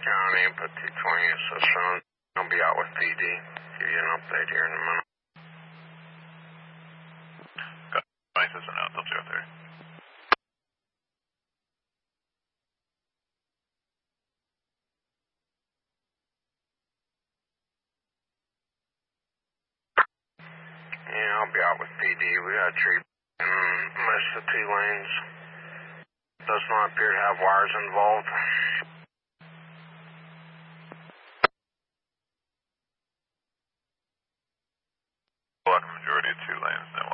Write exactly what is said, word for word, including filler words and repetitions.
County, input two twenty, assistant. I'll be out with P D. Give you an update here in a minute. Got my assistant out till two oh three. Yeah, I'll be out with P D. We got a tree in most of the two lanes. Does not appear to have wires involved. Block majority of two lanes, no